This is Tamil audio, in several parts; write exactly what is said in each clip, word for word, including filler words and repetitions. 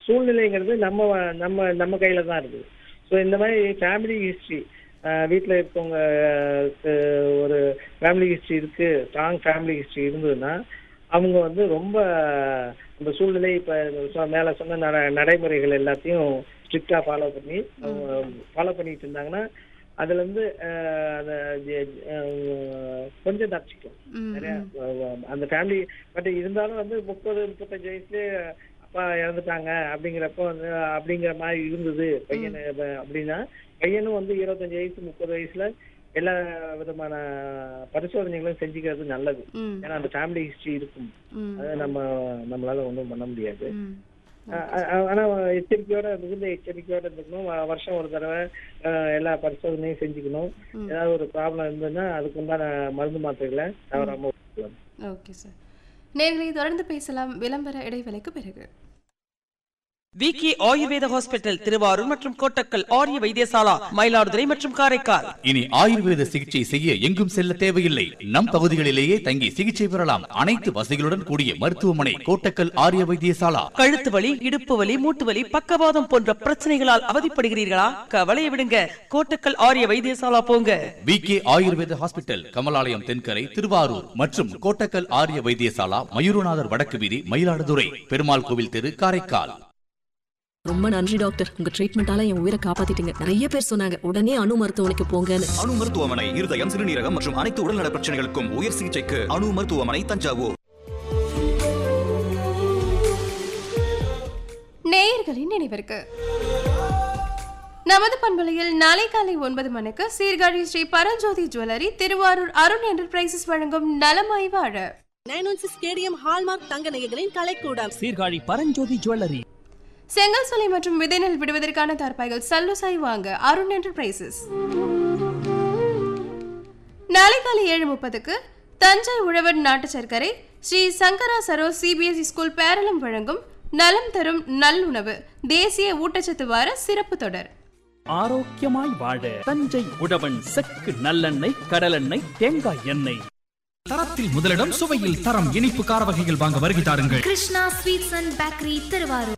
சூழ்நிலைங்கிறது நம்ம நம்ம நம்ம கையில தான் இருக்குது. ஸோ இந்த மாதிரி ஃபேமிலி ஹிஸ்ட்ரி வீட்டில் இருக்கவங்க ஒரு ஃபேமிலி ஹிஸ்ட்ரி இருக்கு, ஸ்ட்ராங் ஃபேமிலி ஹிஸ்ட்ரி இருந்ததுன்னா அவங்க வந்து ரொம்ப இந்த சூழ்நிலை இப்போ மேலே சொன்ன நட நடைமுறைகள் எல்லாத்தையும் ஸ்ட்ரிக்டாக ஃபாலோ பண்ணி அவங்க ஃபாலோ பண்ணிட்டு இருந்தாங்கன்னா அதுல இருந்து கொஞ்சம் தப்பிச்சுக்கும் நிறைய அந்த ஃபேமிலி. பட் இருந்தாலும் வந்து முப்பது முப்பத்தஞ்சு வயசுலேயே அப்பா இறந்துட்டாங்க அப்படிங்கிறப்ப வந்து அப்படிங்கிற மாதிரி இருந்தது பையன் அப்படின்னா பையனும் வந்து இருபத்தஞ்சு வயசு முப்பது வயசுல எல்லா விதமான பரிசோதனைகளும் செஞ்சுக்கிறது நல்லது. ஏன்னா அந்த ஃபேமிலி ஹிஸ்டரி இருக்கும், அதை நம்ம நம்மளால ஒன்றும் பண்ண முடியாது. ஆனா எச்சரிக்கையோட மிகுந்த எச்சரிக்கையோட இருந்துக்கணும். வருஷம் ஒரு தடவை எல்லா பரிசோதனையும் செஞ்சுக்கணும். ஏதாவது ஒரு ப்ராப்ளம் இருந்ததுன்னா அதுக்கு உண்டான மருந்து மாத்திரைகளை தவறாம. ஓகே சார், நேர்களை தொடர்ந்து பேசலாம் விளம்பர இடைவேளைக்கு பிறகு. விகே ஆயுர்வேத ஹாஸ்பிட்டல் திருவாரூர் மற்றும் கோட்டக்கல் ஆரிய வைத்தியசாலா மயிலாடுதுறை மற்றும் காரைக்கால். இனி ஆயுர்வேத சிகிச்சை செய்ய எங்கும் செல்ல தேவையில்லை. நம் பகுதிகளிலேயே தங்கி சிகிச்சை பெறலாம். அனைத்து வசதிகளுடன் கூடிய மருத்துவமனை கோட்டக்கல் ஆரிய வைத்தியசாலா. கழுத்து வலி, இடுப்பு வலி, மூட்டு வலி, பக்கவாதம் போன்ற பிரச்சனைகளால் அவதிப்படுகிறீர்களா? கவலையை விடுங்க, கோட்டக்கல் ஆரிய வைத்தியசாலா போங்க. விகே ஆயுர்வேத ஹாஸ்பிட்டல், கமலாலயம் தென்கரை, திருவாரூர் மற்றும் கோட்டக்கல் ஆரிய வைத்தியசாலா, மயூரநாதர் வடக்கு வீதி, மயிலாடுதுறை, பெருமாள் கோவில் தெரு, காரைக்கால். ரொம்ப நன்றி டாக்டர், உங்க ட்ரீட்மெண்டால என் உயிரை காப்பாத்திட்டீங்க. நிறைய பேர் சொன்னாங்க உடனே அணு மருத்துவமனைக்கு போங்கன்னு. அணு மருத்துவமனை இருதயம், சிறுநீரகம் மற்றும் அனைத்து உடல்நல பிரச்சனைகளுக்கும் உயர் சிகிச்சைக்கு அணு மருத்துவமனை, தஞ்சாவூர். நேயர்களின் நினைவிற்கு நமது பண்பலையில் நாளை காலை ஒன்பது மணிக்கு சீர்காழி ஸ்ரீ பரஞ்சோதி ஜுவல்லரி திருவாரூர் அருண் என்டர்பிரைசஸ் வழங்கும் நலமாய் வாழ nine one six KTM hallmark தங்க நகைகளின் கலைக்கூடம் சீர்காழி பரஞ்சோதி ஜுவல்லரி. செங்கல் சோலை மற்றும் விதைநெல் விடுவதற்கான தற்பாய்கள் சல்லுசாய் வாங்க அருண் என்டர்பிரைசஸ். நாளை காலை ஏழு முப்பதுக்கு தஞ்சை உழவர் நாட்டு சர்க்கரை ஸ்ரீ சங்கரா சரோஸ் சிபிஎஸ்இ ஸ்கூல் பேரளம் வழங்கும் நலம் தரும் நல்லுணவு தேசிய ஊட்டச்சத்து வார சிறப்பு தொடர். ஆரோக்கியமாய் வாழ தஞ்சை உழவன் செக்கு நல்லெண்ணெய், கடலெண்ணெய், தேங்காய் எண்ணெய். தரத்தில் முதலிடம், சுவையில் தரம். இனிப்பு கார வகைகள் வாங்க வருகை தாருங்கள். Krishna sweets and bakery, Thiruvarur.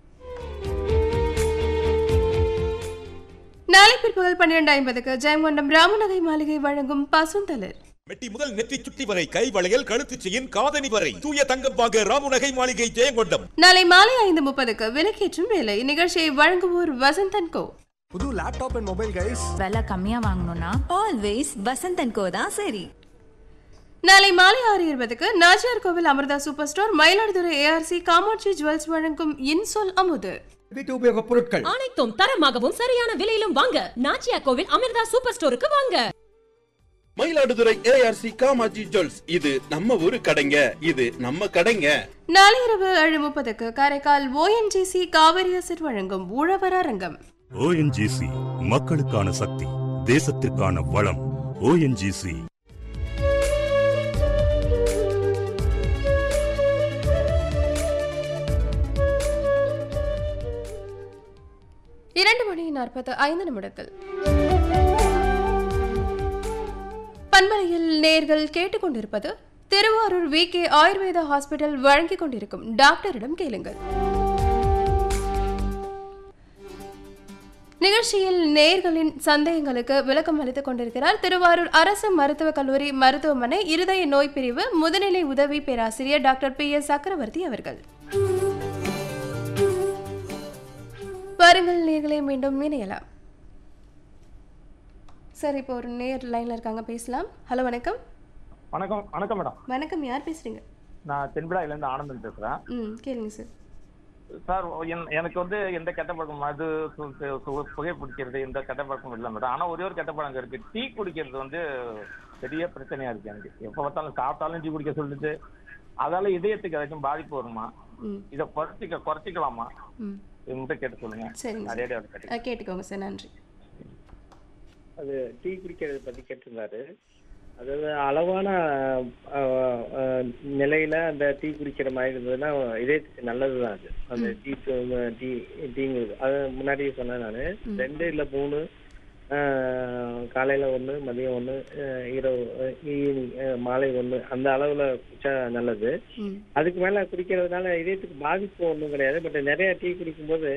நாளை பிற்பகல் பன்னிரண்டு ஐம்பதுக்கு ஜெயங்கொண்டம் ராமநகை மாளிகை வழங்கும் பசுந்தலர். மெட்டி முதல் நெற்றி சுட்டி வரை கை வளையல், கழுத்து செயின், காதணி வரை தூய தங்கம் வாங்க ராமநகை மாளிகை, ஜெயங்கொண்டம். நாளை மாலை ஐந்து முப்பதுக்கு விலக்கேற்றும் வேலை. இந்நிகழ்ச்சியை வழங்குவோர் வசந்தன் கோ. புது லேப்டாப் அண்ட் மொபைல் கைஸ், விலை கம்மியா வாங்கணும்னா ஆல்வேஸ் வசந்தன் கோ தான் சரி. நாளை மாலை ஆறு இருபதுக்கு நாச்சியார் கோவில் Amrita super store Mayiladuthurai ARC Kamakshi jewels வழங்கும் இன்சொல் அமுது. வீட்டு உபயோக பொருட்கள் அனைத்தும் தரமாகவும் சரியான விலையிலும் வாங்க நாச்சியார் கோவில் அமிர்தா சூப்பர் ஸ்டோருக்கு வாங்க. மயிலாடுதுறை ஏஆர்சி காமாட்சி ஜுவல்ஸ், இது நம்ம ஊரு கடைங்க, இது நம்ம கடைங்க. நாளை இரவு ஏழு முப்பதுக்கு காரைக்கால் ஓஎன்ஜிசி காவிரி அசட் வழங்கும் உழவர் அரங்கம். ஓஎன்ஜிசி மக்களுக்கான சக்தி, தேசத்திற்கான வளம். ஓஎன்ஜிசி. இரண்டு மணி நாற்பத்து ஐந்து நிமிடத்தில் பண்பலையில் நேர்கள் கேட்டுக்கொண்டிருப்பது திருவாரூர் விகே ஆயுர்வேத ஹாஸ்பிட்டல் வழங்கிக் கொண்டிருக்கும் டாக்டரிடம் கேளுங்கள் நிகழ்ச்சியில் நேர்களின் சந்தேகங்களுக்கு விளக்கம் அளித்துக் கொண்டிருக்கிறார் திருவாரூர் அரசு மருத்துவக் கல்லூரி மருத்துவமனை இருதய நோய் பிரிவு முதுநிலை உதவி பேராசிரியர் டாக்டர் பி எஸ் சக்கரவர்த்தி அவர்கள். பாருங்கள் நேர்களை மீண்டும் இணையலாம். சார், இப்போ ஒரு நேர் லைன்ல இருக்காங்க, பேசலாம். ஹலோ, வணக்கம். வணக்கம். வணக்கம் மேடம். வணக்கம், யார் பேசுறீங்க? நான் தென்பிடாயில இருந்து ஆனந்தன் பேசுறேன். ம், கேளுங்க சார். சார், எனக்கு வந்து எந்த கெட்ட பழக்கம், மது, புகை பிடிக்கிறது, இந்த கெட்ட பழக்கம் இல்லை மேடம். ஆனா ஒரே ஒரு கெட்ட பழக்கம் இருக்கு, டீ குடிக்கிறது வந்து பெரிய பிரச்சனையா இருக்கு எனக்கு. எப்ப பார்த்தாலும் சாப்பிட்டாலும் டீ குடிக்க சொல்லிட்டு, அதால இதயத்துக்கு ஏதாச்சும் பாதிப்பு வருமா? இதை குறைச்சிக்க குறைச்சிக்கலாமா? கேட்டு சொல்லுங்க. சரிங்க, கேட்டுக்கோங்க சார். நன்றி. அது டீ குடிக்கிறத பத்தி கேட்டிருந்தாரு. அதாவது அளவான நிலையில அந்த டீ குடிக்கிற மாதிரி இருந்ததுன்னா இதயத்துக்கு நல்லதுதான். அது அந்த டீ டீ டீங்கிறது அது முன்னாடியே சொன்னேன் நான். ரெண்டு இல்ல மூணு, காலையில ஒண்ணு, மதியம் ஒண்ணு, இரவு ஈவினிங் மாலை ஒண்ணு, அந்த அளவுல குடிச்சா நல்லது. அதுக்கு மேல குடிக்கிறதுனால இதயத்துக்கு பாதிப்பு ஒன்றும் கிடையாது. பட் நிறைய டீ குடிக்கும் போது